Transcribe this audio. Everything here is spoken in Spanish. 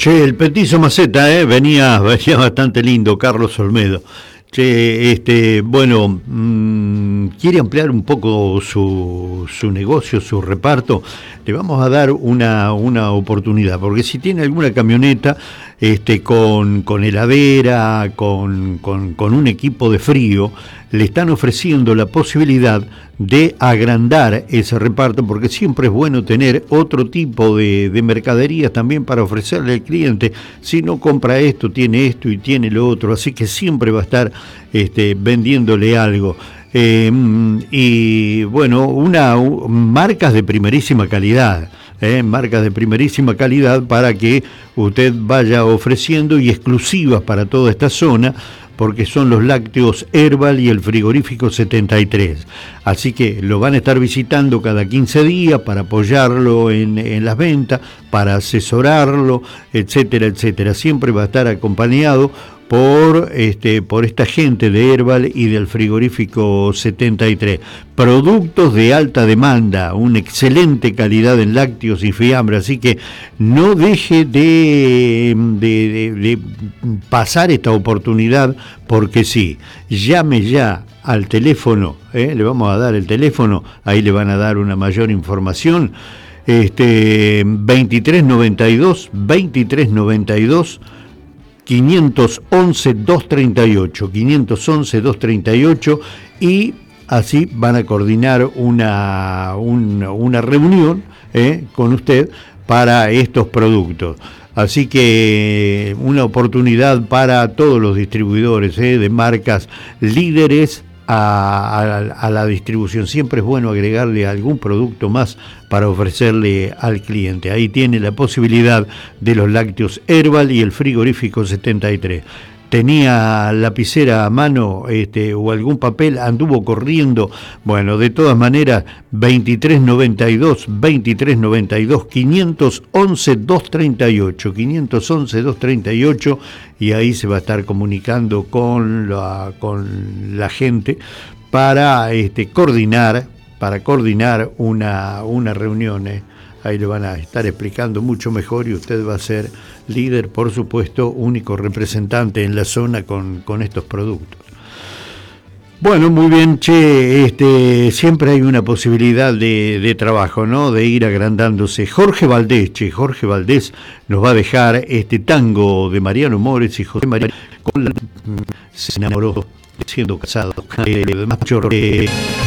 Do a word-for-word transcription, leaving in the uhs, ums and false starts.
Che, el petizo maceta, ¿eh? venía, venía bastante lindo, Carlos Olmedo. Che, este, bueno, mmm, quiere ampliar un poco su, su negocio, su reparto. Le vamos a dar una, una oportunidad, porque si tiene alguna camioneta este, con, con heladera, con, con, con un equipo de frío, le están ofreciendo la posibilidad de agrandar ese reparto, porque siempre es bueno tener otro tipo de, de mercaderías también para ofrecerle al cliente. Si no compra esto, tiene esto y tiene lo otro, así que siempre va a estar este, vendiéndole algo. Eh, y bueno, una u, marcas de primerísima calidad, eh, marcas de primerísima calidad para que usted vaya ofreciendo, y exclusivas para toda esta zona, porque son los lácteos Herbal y el frigorífico setenta y tres. Así que lo van a estar visitando cada quince días para apoyarlo en, en las ventas, para asesorarlo, etcétera, etcétera. Siempre va a estar acompañado por este por esta gente de Herbal y del frigorífico setenta y tres. Productos de alta demanda, una excelente calidad en lácteos y fiambre, así que no deje de, de, de, de pasar esta oportunidad, porque sí, llame ya al teléfono, ¿eh? le vamos a dar el teléfono, ahí le van a dar una mayor información, este veintitrés noventa y dos, veintitrés noventa y dos, quinientos once, doscientos treinta y ocho, quinientos once, doscientos treinta y ocho, y así van a coordinar una, una, una reunión eh, con usted para estos productos. Así que una oportunidad para todos los distribuidores eh, de marcas líderes a, a, a la distribución. Siempre es bueno agregarle algún producto más para ofrecerle al cliente. Ahí tiene la posibilidad de los lácteos Herbal y el frigorífico setenta y tres. Tenía lapicera a mano este, o algún papel, anduvo corriendo. Bueno, de todas maneras, veintitrés noventa y dos, veintitrés noventa y dos, quinientos once, doscientos treinta y ocho, quinientos once, doscientos treinta y ocho, y ahí se va a estar comunicando con la, con la gente para este, coordinar, para coordinar una, una reunión. ¿eh? Ahí le van a estar explicando mucho mejor, y usted va a ser líder, por supuesto, único representante en la zona con, con estos productos. Bueno, muy bien, che, este, siempre hay una posibilidad de, de trabajo, ¿no? De ir agrandándose. Jorge Valdés, che, Jorge Valdés nos va a dejar este tango de Mariano Mores y José María, con la, se enamoró siendo casado. Eh, macho, eh,